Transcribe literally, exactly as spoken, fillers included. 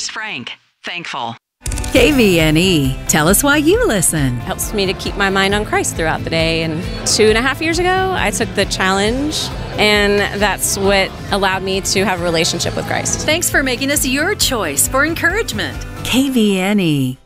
Chris Frank, Thankful. K V N E. Tell us why you listen. Helps me to keep my mind on Christ throughout the day. And two and a half years ago, I took the challenge, and that's what allowed me to have a relationship with Christ. Thanks for making us your choice for encouragement. K V N E.